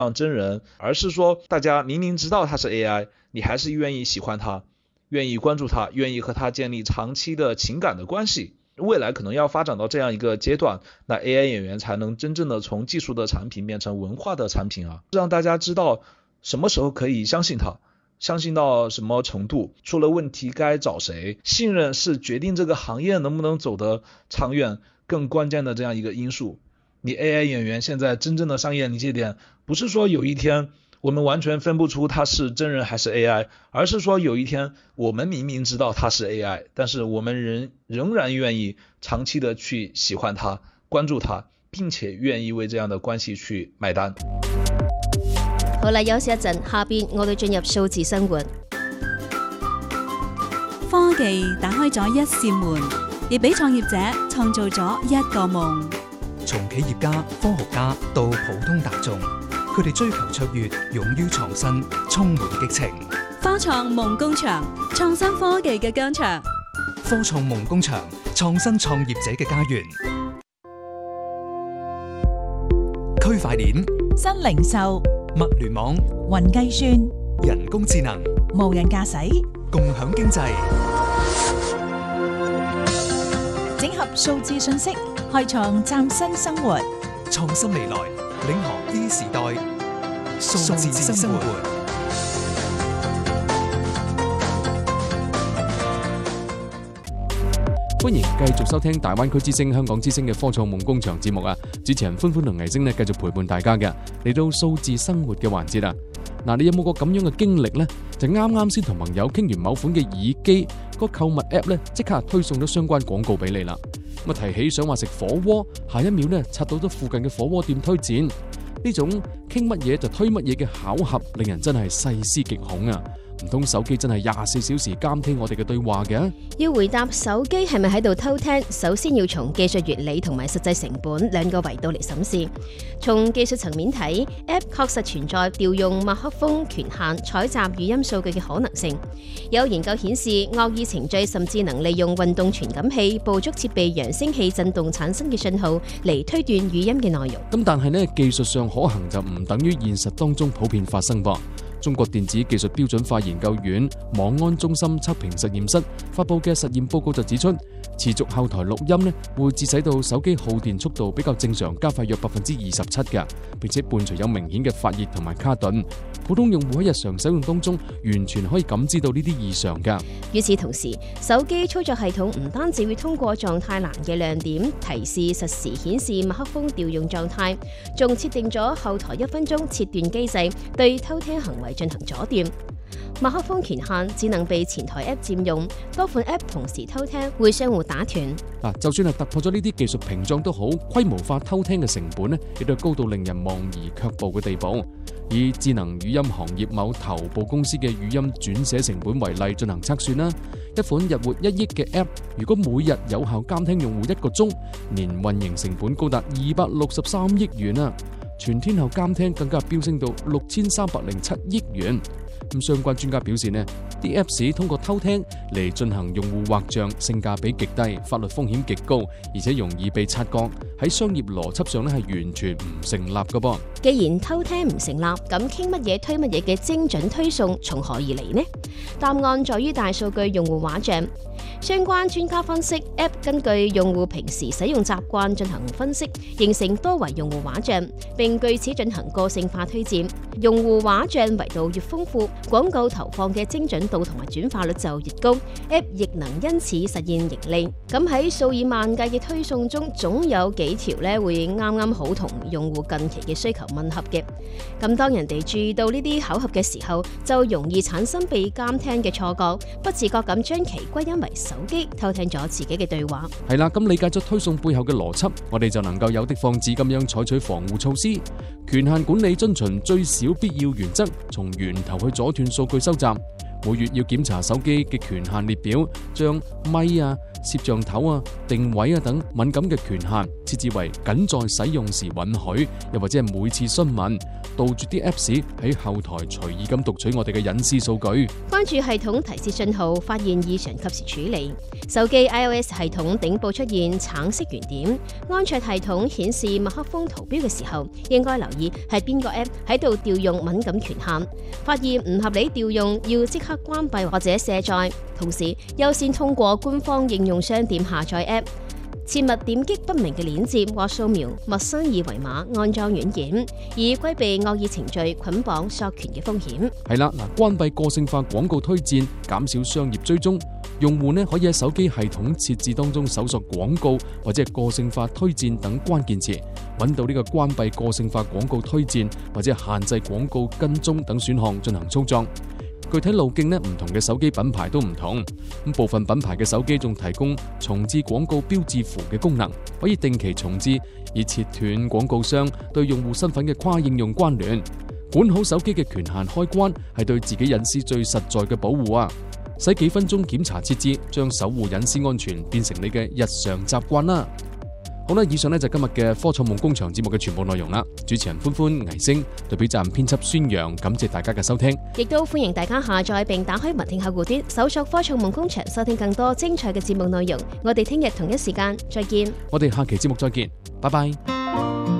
真人，而是说大家明明知道他是 AI， 你还是愿意喜欢他，愿意关注他，愿意和他建立长期的情感的关系。未来可能要发展到这样一个阶段，那 AI 演员才能真正的从技术的产品变成文化的产品啊，让大家知道什么时候可以相信他，相信到什么程度，出了问题该找谁。信任是决定这个行业能不能走得长远更关键的这样一个因素。你 AI 演员现在真正的商业临界点，不是说有一天我们完全分不出他是真人还是 AI， 而是说有一天我们明明知道他是 AI， 但是我们仍然愿意长期的去喜欢他，关注他，并且願意為這樣的關係去買單。 好啦，休息一陣，下邊我哋進入數字生活。 科技打開咗一扇門，亦俾創業者創造咗一個夢。 從企業家、科學家到普通大眾，佢哋追求卓越，勇於創新，充滿激情。 科創夢工場，創新科技嘅疆場。 科創夢工場，創新創業者嘅家園。區塊鏈、 新零售、 物聯網、 雲計算、 人工智能、 無人駕駛、 共享經濟， 整合數字信息，開創嶄新生活。 創新未來，領航 E 時代，數字生活。 歡迎繼續收聽大灣區之聲、香港之聲嘅科創夢工場節目啊！主持人歡歡同藝星呢繼續陪伴大家嘅，嚟到數字生活嘅環節啊！嗱，你有冇個咁樣嘅經歷呢？就啱先同朋友傾完某款嘅耳機，個購物 app 呢即刻推送咗相關廣告俾你啦。咁提起想話食火鍋，下一秒呢刷到咗附近嘅火鍋店推薦，呢種傾乜嘢就推乜嘢嘅巧合，令人真係細思極恐啊！唔通手機真係24小時監聽我哋嘅對話嘅？ 要回答手機係咪喺度偷聽，首先要從技術原理同埋實際成本兩個維度嚟審視。從技術層面睇 ，App 確實存在調用麥克風權限採集語音數據嘅可能性。有研究顯示，惡意程序甚至能利用運動傳感器捕捉設備揚聲器震動產生嘅信號嚟推斷語音嘅內容。 咁但係呢，技術上可行就唔等於現實當中普遍發生噃。中國電子技術標準化研究院網安中心測評實驗室發佈嘅實驗報告就指出，持續後台錄音呢會致使到手機耗電速度比較正常加快約27%嘅，並且伴隨有明顯嘅發熱同埋卡頓。普通用戶喺日常使用當中完全可以感知到呢啲異常㗎。 與此同時，手機操作系統唔單止會通過狀態欄嘅亮點提示實時顯示麥克風調用狀態，仲設定咗後台1分鐘切斷機制，對偷聽行為進行阻斷。麥克風權限只能被前台 App 佔用，多款 App 同時偷聽會相互打斷。 就算係突破咗呢啲技術屏障都好，規模化偷聽嘅成本呢，亦都係高到令人望而卻步嘅地步。以智能語音行業某頭部公司嘅語音轉寫成本為例進行測算啦，一款日活1億嘅 App， 如果每日有效監聽用戶1個鐘，年運營成本高達263億元啊！全天候監聽更加飆升到6307億元。咁相關專家表示呢，啲 Apps 通過偷聽嚟進行用戶畫像，性價比極低，法律風險極高，而且容易被察覺，喺商業邏輯上呢係完全唔成立㗎噃。 既然偷聽唔成立，咁傾乜嘢推乜嘢嘅精準推送從何而嚟呢？答案在於大數據用戶畫像。相關專家分析 ，App 根據用戶平時使用習慣進行分析，形成多維用戶畫像，並據此進行個性化推薦。用戶畫像維度越豐富，廣告投放嘅精準度同埋轉化率就越高 ，App 亦能因此實現盈利。咁喺數以萬計嘅推送中，總有幾條咧會啱啱好同用戶近期嘅需求吻合嘅。咁當人哋注意到呢啲巧合嘅時候，就容易產生被監聽嘅錯覺，不自覺咁將其歸因為手機偷聽咗自己嘅對話。 係啦，咁理解咗推送背後嘅邏輯，我哋就能夠有的放矢咁樣採取防護措施。權限管理遵循最少必要原則，從源頭去阻斷數據收集。每月要檢查手機嘅權限列表，將咪啊、攝像頭啊、定位啊等敏感嘅權限設置為僅在使用時允許，又或者係每次詢問。 杜絕啲 Apps 喺後台隨意咁讀取我哋嘅隱私數據。 關注系統提示信號，發現異常及時處理。手機 iOS 系統頂部出現橙色圓點，安卓系統顯示麥克風圖標嘅時候，應該留意係邊個 App 喺度調用敏感權限。發現唔合理調用，要即刻關閉或者卸載。同時，優先通過官方應用商店下載 App。切勿點擊不明嘅鏈接或掃描陌生二維碼安裝軟件，以規避惡意程序捆綁索權嘅風險。 係啦，關閉個性化廣告推薦，減少商業追蹤。用戶呢可以喺手機系統設置當中搜索廣告或者係個性化推薦等關鍵詞，揾到呢個關閉個性化廣告推薦或者限制廣告跟蹤等選項進行操作。具體路徑呢，唔同嘅手機品牌都唔同。咁部分品牌嘅手機仲提供重置廣告標誌符嘅功能，可以定期重置，以切斷廣告商對用戶身份嘅跨應用關聯。管好手機嘅權限開關係對自己隱私最實在嘅保護啊！使幾分鐘檢查設置，將守護隱私安全變成你嘅日常習慣啦。好啦，以上呢就今日嘅科創夢工場節目嘅全部內容啦。主持人歡歡、倪星，代表責任編輯孫陽，感謝大家嘅收聽。 亦都歡迎大家下載並打開文聽客戶端，搜索科創夢工場，收聽更多精彩嘅節目內容。我哋聽日同一時間再見。 我哋下期節目再見，拜拜。